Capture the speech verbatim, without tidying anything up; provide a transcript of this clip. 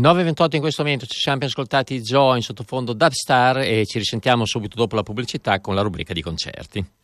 nove e ventotto in questo momento, ci siamo ascoltati Joe in sottofondo Dubstar e ci risentiamo subito dopo la pubblicità con la rubrica di concerti.